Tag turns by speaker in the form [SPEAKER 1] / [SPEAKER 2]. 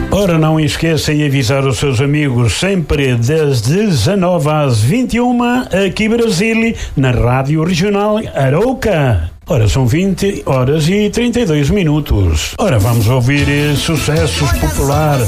[SPEAKER 1] Ora, não esqueça de avisar os seus amigos sempre das 19 às 21 aqui Brasília, na Rádio Regional Arauca. Ora, são 20 horas e 32 minutos. Ora, vamos ouvir sucessos populares.